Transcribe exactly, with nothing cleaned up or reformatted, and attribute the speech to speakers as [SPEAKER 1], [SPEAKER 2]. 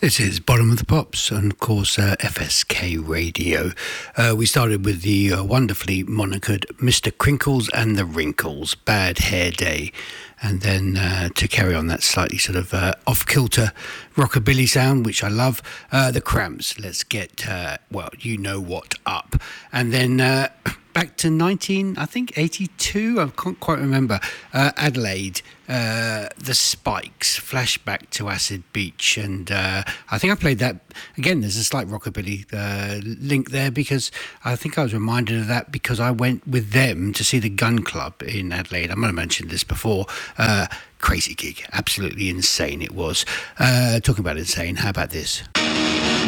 [SPEAKER 1] This is Bottom of the Pops and, of course, uh, F S K Radio. Uh, we started with the uh, wonderfully monikered Mister Crinkles and the Wrinkles, Bad Hair Day. And then uh, to carry on that slightly sort of uh, off-kilter rockabilly sound, which I love, uh, the Cramps. Let's get, uh, well, you know what up. And then uh, back to nineteen, I think, eighty-two, I can't quite remember, uh, Adelaide, uh, the Spikes, flashback to Acid Beach. And uh, I think I played that, again, there's a slight rockabilly uh, link there, because I think I was reminded of that because I went with them to see the Gun Club in Adelaide. I might have mentioned this before. Uh, crazy gig, absolutely insane it was. Uh, talking about insane, how about this?